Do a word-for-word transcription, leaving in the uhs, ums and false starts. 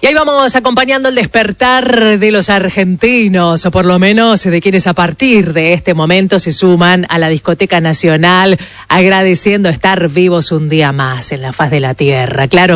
Y ahí vamos acompañando el despertar de los argentinos, o por lo menos de quienes a partir de este momento se suman a la Discoteca Nacional, agradeciendo estar vivos un día más en la faz de la tierra. Claro.